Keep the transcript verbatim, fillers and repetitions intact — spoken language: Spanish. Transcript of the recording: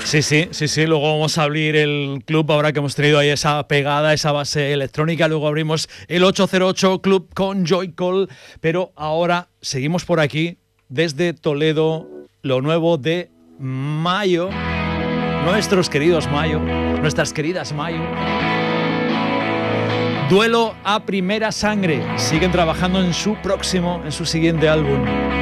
Sí, sí, sí, sí. Luego vamos a abrir el club ahora que hemos tenido ahí esa pegada, esa base electrónica. Luego abrimos el ocho cero ocho Club con Joycall. Pero ahora seguimos por aquí desde Toledo, lo nuevo de Mayo. Nuestros queridos Mayo, nuestras queridas Mayo. Duelo a primera sangre. Siguen trabajando en su próximo, en su siguiente álbum.